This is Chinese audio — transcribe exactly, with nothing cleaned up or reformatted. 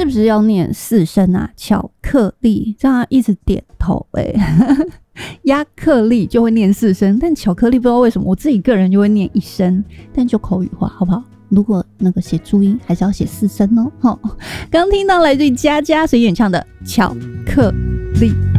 是不是要念四声啊？巧克力，这样一直点头哎、欸。亚克力就会念四声，但巧克力不知道为什么我自己个人就会念一声，但就口语化好不好？如果那个写注音还是要写四声哦。刚听到来自于佳佳所演唱的巧克力。